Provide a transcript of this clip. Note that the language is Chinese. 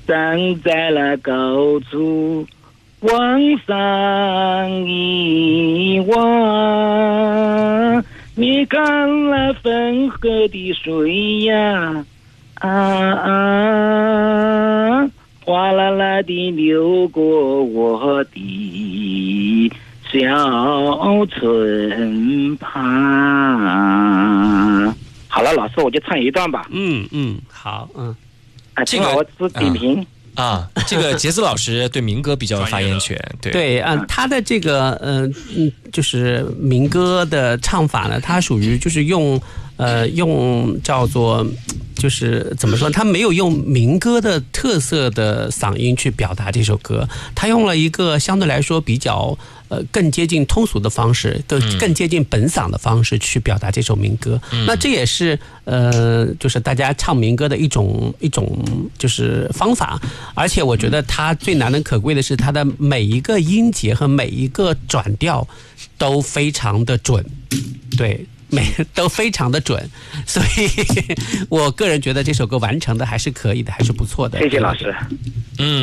站在了高处，往上一望，你看了汾河的水呀，哗啦啦地流过我的小村旁。好了，老师，我就唱一段吧。 好， 这个我是点评。 这个杰子老师对民歌比较有发言权， 对他的这个就是民歌的唱法呢，他属于就是用叫做就是怎么说，他没有用民歌的特色的嗓音去表达这首歌，他用了一个相对来说比较更接近通俗的方式，更接近本嗓的方式去表达这首民歌。那这也是就是大家唱民歌的一种就是方法。而且我觉得它最难能可贵的是，它的每一个音节和每一个转调都非常的准，对，都非常的准，所以我个人觉得这首歌完成的还是可以的，还是不错的。 谢谢老师。